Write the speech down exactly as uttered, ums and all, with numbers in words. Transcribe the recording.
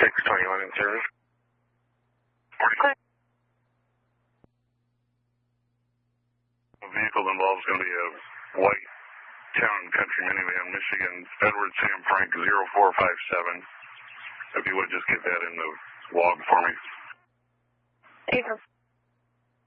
six twenty-one in service. The vehicle involved is going to be a white Town and Country minivan, Michigan, Edward Sam Frank zero four five seven. If you would just get that in the log for me. April.